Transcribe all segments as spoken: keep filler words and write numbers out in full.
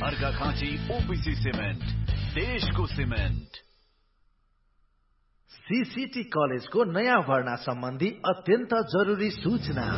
Arghakhanchi OPC cement, देशको cement. CCT कलेजको नयाँ भर्ना सम्बन्धी अत्यन्त जरुरी सूचना।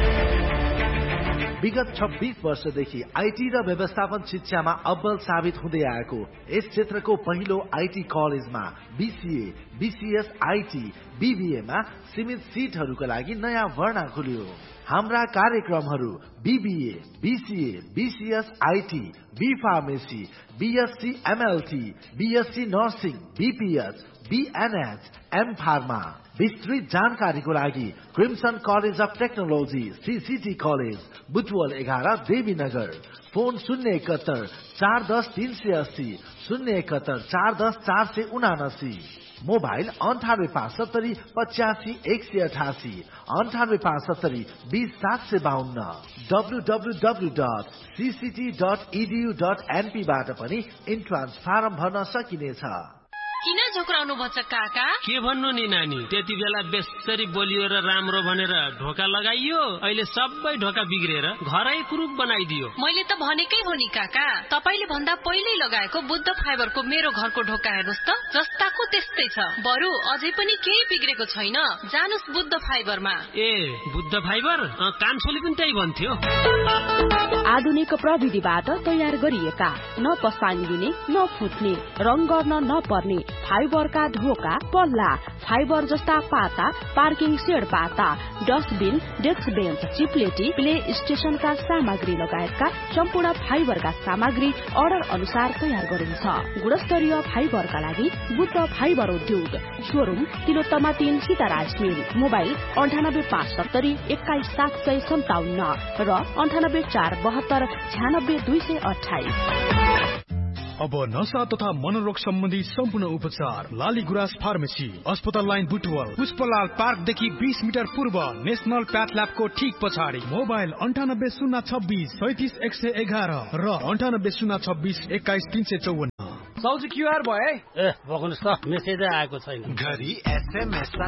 विगत छब्बीस वर्षदेखि आईटी र व्यवस्थापन शिक्षामा अब्बल साबित हुँदै आएको यस क्षेत्रको पहिलो आईटी कलेजमा बीसीए, बीसीएस, आईटी, बीबीएमा सीमित सिटहरूका लागि नयाँ भर्ना खुल्यो। हाम्रा कार्यक्रमहरू BBA, BCA, BCS, IT, be pharmacy, BSc MLT, BSc nursing, BPH, बीएनएच, am pharma. विस्तृत जानकारीको लागि crimson college of technology CCT college Butwal एघार देवीनगर। फोन शून्य एकहत्तर चार दस तीन सय अस्सी, शून्य एकहत्तर चार दस चार सय उनासी। मोबाइल अन्ठानब्बे पाँच सत्तरी पचासी एक सय अठासी, अन्ठानब्बे पाँच सत्तरी बीस सात सय बाहन्न। W W W dot CCT dot edu dot NP बाट पनि इन्ट्रान्स फारम भर्न सकिनेछ। किन झोक्राउनु भन्छ काका? के भन्नु नि नानी, त्यति बेला बेसरी बोलियो र राम्रो भनेर ढोका लगाइयो, अहिले सबै ढोका बिग्रेर घरै कुरूप बनाइदियो। मैले त भनेकै हो नि काका, तपाईले भन्दा पहिल्यै लगाएको बुद्ध फाइबरको मेरो घरको ढोका हेर्नुस् त, जस्ताको त्यस्तै छ। बरु अझै पनि केही बिग्रेको छैन। जानुस् बुद्ध फाइबरमा। ए बुद्ध फाइबर? कान्छोले पनि त्यही भन्थ्यो। आधुनिक प्रविधिबाट तयार गरिएका, न पसानी दिने न फुट्ने, रङ गर्न नपर्ने फाइबरका ढोका, पल्ला, फाइबर जस्ता पाता, पार्किङ सेड पाता, डस्टबिन, डेस्क बेन्च, चिप्लेटी, प्ले स्टेशनका सामग्री लगायतका सम्पूर्ण फाइबरका सामग्री अर्डर अनुसार तयार गरिन्छ। गुणस्तरीय फाइबरका लागि बुद्ध फाइबर उद्योग, शोरूम तिलोत्तमा तीन सीताराज मिल। मोबाइल अन्ठानब्बे पाँच सत्तरी एक्काइस सात सय सन्ताउन्न र अन्ठानब्बे चार बहत्तर छ्यानब्बे दुई सय अठाइस। अब नशा तथा मनोरोग सम्बन्धी सम्पूर्ण उपचार लाली गुराँस फार्मेसी, अस्पताल लाइन बुटवल, पुष्पलाल पार्कदेखि बीस मिटर पूर्व, नेशनल प्याथ ल्याबको ठीक पछाडि। मोबाइल अन्ठानब्बे शून्य छब्बिस सैतिस एक सय एघार र अन्ठानब्बे शून्य छब्बिस एक्काइस तीन सय चौवन्न। साउजी क्युआर भयो है? ए बग्नुहोस् त, मेसेजै आएको छैन। घरि एसएमएस